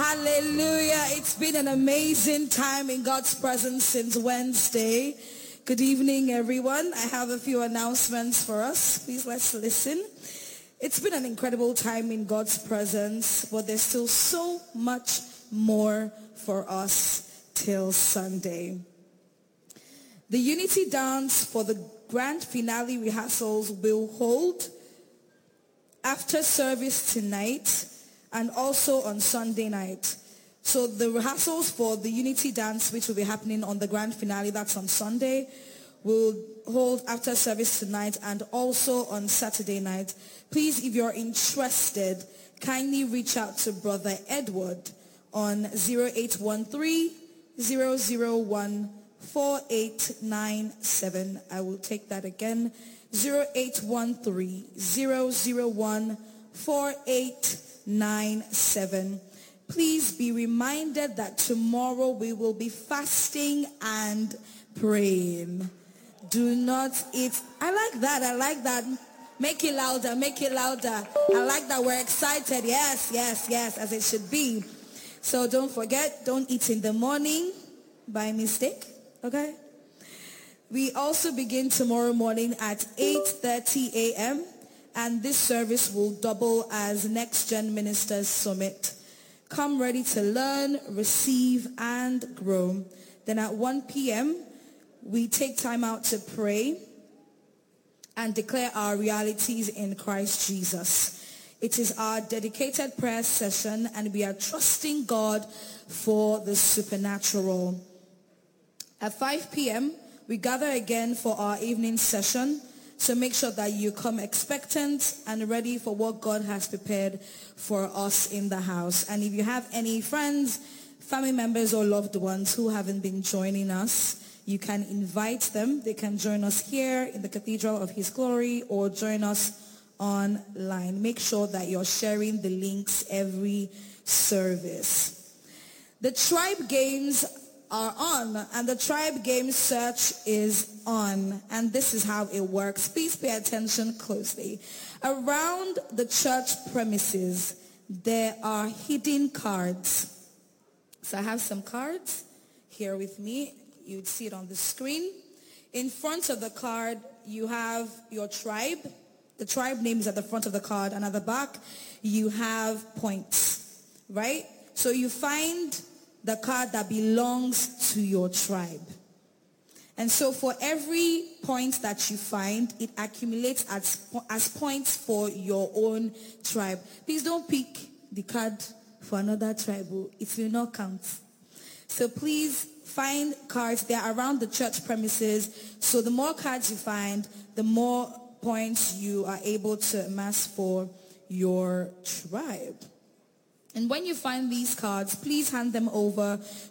Hallelujah. It's been an amazing time in God's presence since Wednesday. Good evening, everyone. I have a few announcements for us. Please let's listen. It's been an incredible time in God's presence, but there's still so much more for us till Sunday. The Unity Dance for the grand finale rehearsals will hold after service tonight and also on Sunday night. So the rehearsals for the Unity Dance, which will be happening on the grand finale, that's on Sunday, will hold after service tonight and also on Saturday night. Please, if you're interested, kindly reach out to Brother Edward on 0813-001-4897. I will take that again. 0813-001-4897. Please be reminded that tomorrow we will be fasting and praying. Do not eat. I like that. Make it louder. I like that we're excited. Yes, as it should be. So don't forget, don't eat in the morning by mistake, okay? We also begin tomorrow morning at 8:30 a.m. and this service will double as Next Gen Ministers Summit. Come ready to learn, receive, and grow. Then at 1 p.m., we take time out to pray and declare our realities in Christ Jesus. It is our dedicated prayer session, and we are trusting God for the supernatural. At 5 p.m., we gather again for our evening session. So make sure that you come expectant and ready for what God has prepared for us in the house. And if you have any friends, family members, or loved ones who haven't been joining us, you can invite them. They can join us here in the Cathedral of His Glory or join us online. Make sure that you're sharing the links every service. The Tribe Games are on, and the Tribe Games search is on, and this is how it works. Please pay attention closely. Around the church premises, there are hidden cards. So I have some cards here with me. You'd see it on the screen. In front of the card, you have your tribe. The tribe name is at the front of the card, and at the back, you have points, right? So you find the card that belongs to your tribe. And so for every point that you find, it accumulates as points for your own tribe. Please don't pick the card for another tribe. It will not count. So please find cards. They are around the church premises. So the more cards you find, the more points you are able to amass for your tribe. And when you find these cards, please hand them over